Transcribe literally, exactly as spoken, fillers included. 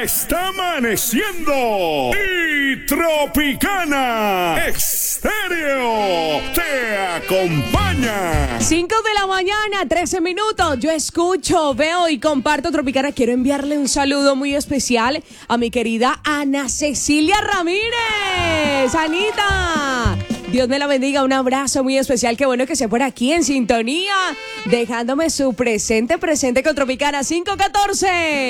está amaneciendo y Tropicana Estéreo te acompaña. cinco de la mañana, trece minutos. Yo escucho, veo y comparto Tropicana. Quiero enviarle un saludo muy especial a mi querida Ana Cecilia Ramírez. Anita, Dios me la bendiga, un abrazo muy especial. Qué bueno que esté por aquí en sintonía, dejándome su presente, presente con Tropicana cinco catorce.